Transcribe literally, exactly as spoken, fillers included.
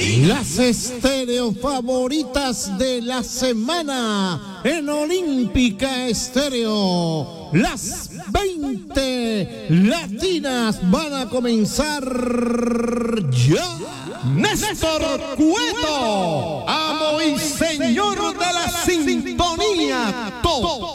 Las estéreos favoritas de la semana en Olímpica Estéreo. Las veinte latinas van a comenzar ya. Néstor Cueto, amo y señor de la sintonía, total.